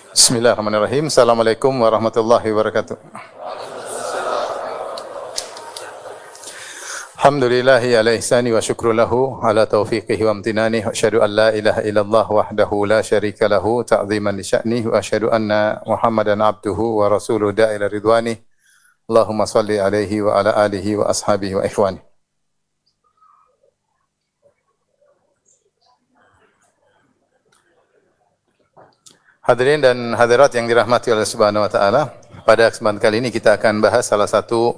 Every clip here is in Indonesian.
Bismillahirrahmanirrahim. Assalamualaikum warahmatullahi wabarakatuh. Alhamdulillahi ala ihsani wa syukru lahu ala taufiqihi wa amtinani wa asyhadu an la ilaha illallah wahdahu la syarika lahu ta'ziman li sya'nih wa asyhadu anna Muhammadan abduhu wa rasuluhu da'ila ridwani. Allahumma salli alaihi wa ala alihi wa ashabihi wa ikhwani. Hadirin dan hadirat yang dirahmati oleh Subhanahu wa taala, pada kesempatan kali ini kita akan bahas salah satu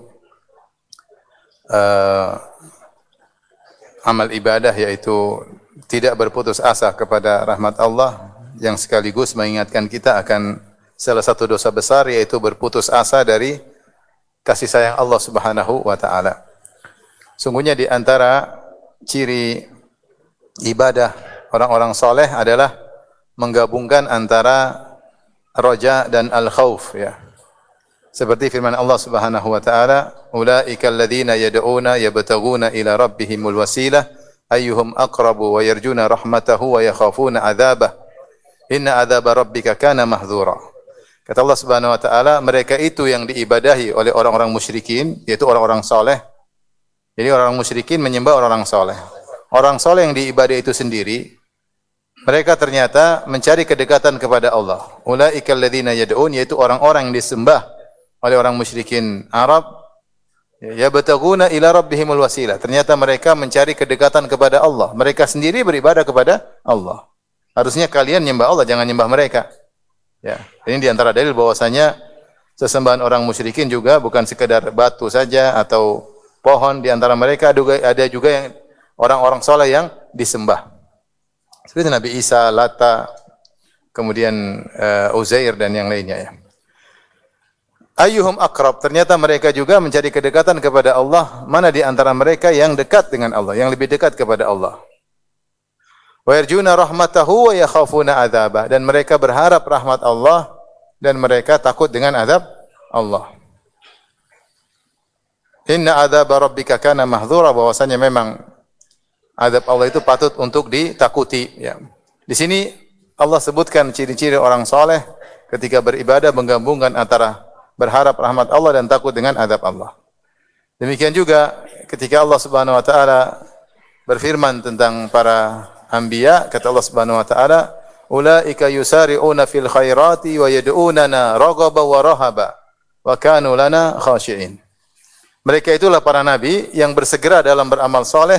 amal ibadah, yaitu tidak berputus asa kepada rahmat Allah, yang sekaligus mengingatkan kita akan salah satu dosa besar, yaitu berputus asa dari kasih sayang Allah Subhanahu wa taala. Sungguhnya di antara ciri ibadah orang-orang saleh adalah menggabungkan antara roja dan al-khauf, ya. Seperti firman Allah Subhanahu wa taala, "Ulaikal ladzina yad'una yabtaguna ila rabbihimul wasilah ayyuhum aqrabu wa yarjuna rahmatahu wa yakhafuna 'adzabah. Inna 'adzaba rabbika kana mahdzura." Kata Allah Subhanahu wa taala, mereka itu yang diibadahi oleh orang-orang musyrikin, yaitu orang-orang saleh. Jadi orang musyrikin menyembah orang-orang saleh. Orang saleh yang diibadahi itu sendiri, mereka ternyata mencari kedekatan kepada Allah. Ulaikal ladzina yad'un, yaitu orang-orang yang disembah oleh orang musyrikin Arab, yabtaguna ila rabbihimul wasilah. Ternyata mereka mencari kedekatan kepada Allah. Mereka sendiri beribadah kepada Allah. Harusnya kalian nyembah Allah, jangan nyembah mereka. Ya, ini di antara dalil bahwasanya sesembahan orang musyrikin juga bukan sekedar batu saja atau pohon. Di antara mereka ada juga yang orang-orang saleh yang disembah. Seperti Nabi Isa, Lata, kemudian Uzair dan yang lainnya, ya. Ayyuhum aqrab, ternyata mereka juga mencari kedekatan kepada Allah. Mana di antara mereka yang dekat dengan Allah, yang lebih dekat kepada Allah. Wa yarjuna rahmatahu wa yakhafuna adzabah, dan mereka berharap rahmat Allah dan mereka takut dengan azab Allah. Inna adzaba rabbika kana mahdzura, bahwasanya memang azab Allah itu patut untuk ditakuti, ya. Di sini Allah sebutkan ciri-ciri orang saleh ketika beribadah menggabungkan antara berharap rahmat Allah dan takut dengan azab Allah. Demikian juga ketika Allah Subhanahu wa taala berfirman tentang para anbiya, kata Allah Subhanahu wa taala, "Ulaika yusari'una fil khairati wa yad'unana raghaba wa rahaba wa kanu lana khashi'in." Mereka itulah para nabi yang bersegera dalam beramal saleh